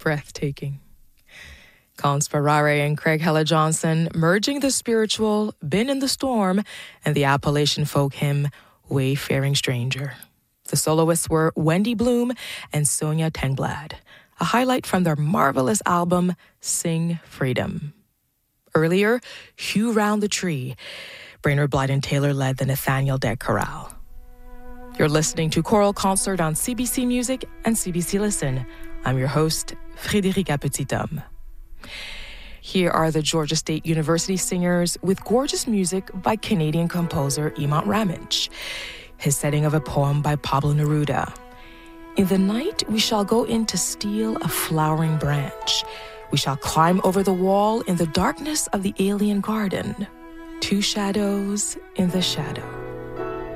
breathtaking. Cons Ferrare and Craig Hella Johnson merging the spiritual Been in the Storm and the Appalachian folk hymn Wayfaring Stranger. The soloists were Wendy Bloom and Sonia Tengblad, a highlight from their marvelous album Sing Freedom. Earlier, Hugh Round the Tree. Brainerd Blyden Taylor led the Nathaniel Deck Chorale. You're listening to Choral Concert on CBC Music and CBC Listen. I'm your host, Frédérica Petithomme. Here are the Georgia State University Singers with gorgeous music by Canadian composer Iman Ramage. His setting of a poem by Pablo Neruda. In the night we shall go in to steal a flowering branch. We shall climb over the wall in the darkness of the alien garden. Two shadows in the shadow.